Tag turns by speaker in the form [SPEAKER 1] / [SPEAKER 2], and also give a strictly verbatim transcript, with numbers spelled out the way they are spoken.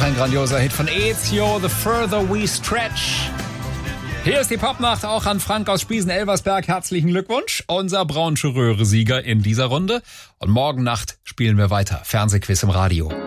[SPEAKER 1] ein grandioser Hit von Ezio, The Further We Stretch. Hier ist die Popnacht auch an Frank aus Spiesen-Elversberg. Herzlichen Glückwunsch, unser Braunsche Röhre-Sieger in dieser Runde. Und morgen Nacht spielen wir weiter Fernsehquiz im Radio.